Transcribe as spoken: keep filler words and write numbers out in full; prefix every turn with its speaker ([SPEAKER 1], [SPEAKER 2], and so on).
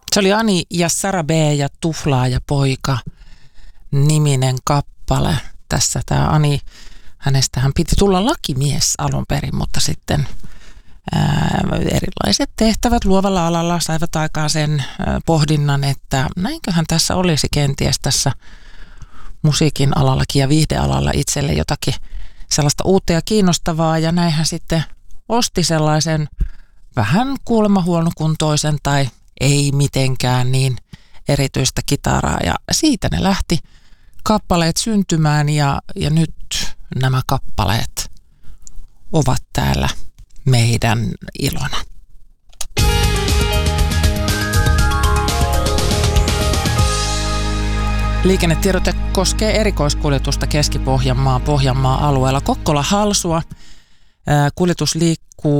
[SPEAKER 1] Se oli Ani ja Sara B. ja Tuflaaja poika niminen kappale. Tässä tämä Ani, hänestähän piti tulla lakimies alun perin, mutta sitten ää, erilaiset tehtävät luovalla alalla saivat aikaan sen ää, pohdinnan, että näinköhän tässä olisi kenties tässä musiikin alallakin ja viihdealalla itselle jotakin sellaista uutta ja kiinnostavaa, ja näin hän sitten osti sellaisen vähän kuulemma huonokuntoisen tai ei mitenkään niin erityistä kitaraa, ja siitä ne lähti kappaleet syntymään, ja, ja nyt nämä kappaleet ovat täällä meidän ilona. Liikennetiedote koskee erikoiskuljetusta Keski-Pohjanmaan Pohjanmaan alueella. Kokkola-Halsua kuljetus liikkuu